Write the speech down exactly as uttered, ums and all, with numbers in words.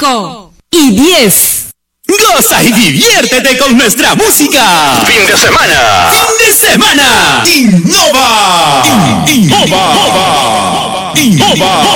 cinco y diez. Goza y diviértete con nuestra música. Fin de semana. Fin de semana. Innova. Innova. Innova. Innova.